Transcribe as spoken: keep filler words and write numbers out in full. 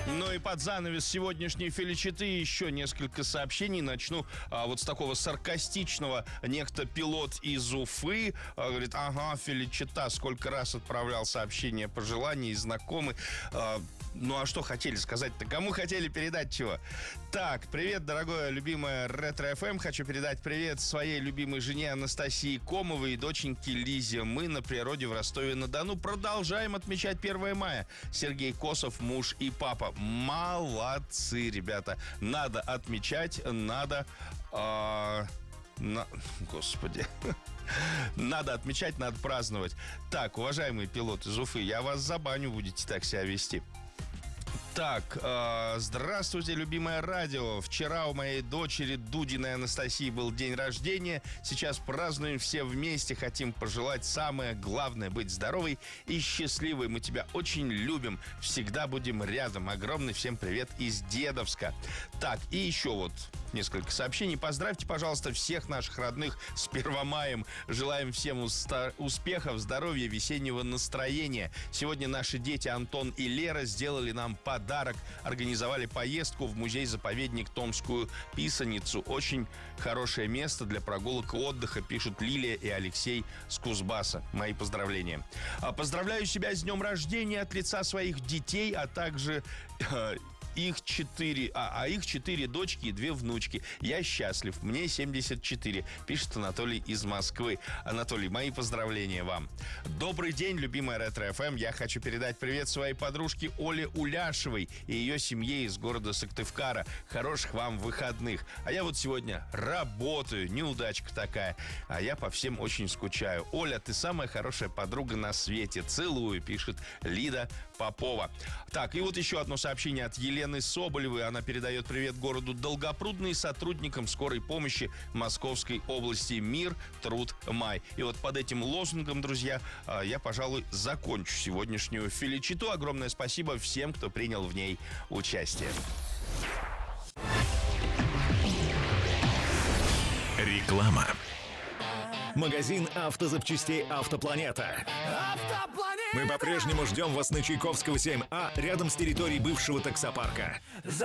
Ну и под занавес сегодняшней феличиты еще несколько сообщений. Начну а, вот с такого саркастичного. Некто пилот из Уфы а, говорит: ага, феличита, сколько раз отправлял сообщения, пожелания и знакомые. А, ну а что хотели сказать-то? Кому хотели передать чего? Так, привет, дорогое, любимое Ретро-эф эм. Хочу передать привет своей любимой жене Анастасии Комовой и доченьке Лизе. Мы на природе в Ростове-на-Дону продолжаем отмечать первое мая. Сергей Косов, муж и папа. Молодцы, ребята. Надо отмечать, надо... А... На... Господи. Надо отмечать, надо праздновать. Так, уважаемый пилот из Уфы, я вас забаню, будете так себя вести. Так, э, здравствуйте, любимое радио. Вчера у моей дочери Дудиной Анастасии был день рождения. Сейчас празднуем все вместе. Хотим пожелать самое главное — быть здоровой и счастливой. Мы тебя очень любим. Всегда будем рядом. Огромный всем привет из Дедовска. Так, и еще вот несколько сообщений. Поздравьте, пожалуйста, всех наших родных с Первомаем. Желаем всем уста- успехов, здоровья, весеннего настроения. Сегодня наши дети Антон и Лера сделали нам подарок. Организовали поездку в музей-заповедник Томскую Писаницу. Очень хорошее место для прогулок и отдыха, пишут Лилия и Алексей с Кузбасса. Мои поздравления. Поздравляю себя с днем рождения от лица своих детей, а также... Их четыре, а, а их четыре дочки и две внучки. Я счастлив, мне семьдесят четыре, пишет Анатолий из Москвы. Анатолий, мои поздравления вам. Добрый день, любимая Ретро-эф эм. Я хочу передать привет своей подружке Оле Уляшевой и ее семье из города Сыктывкара. Хороших вам выходных. А я вот сегодня работаю, неудачка такая. А я по всем очень скучаю. Оля, ты самая хорошая подруга на свете. Целую, пишет Лида Попова. Так, и вот еще одно сообщение от Елены Соболевой. Она передает привет городу Долгопрудный, сотрудникам скорой помощи Московской области. Мир, труд, май. И вот под этим лозунгом, друзья, я, пожалуй, закончу сегодняшнюю феличиту. Огромное спасибо всем, кто принял в ней участие. Реклама. Магазин автозапчастей «Автопланета». Мы по-прежнему ждем вас на Чайковского, семь А, рядом с территорией бывшего таксопарка.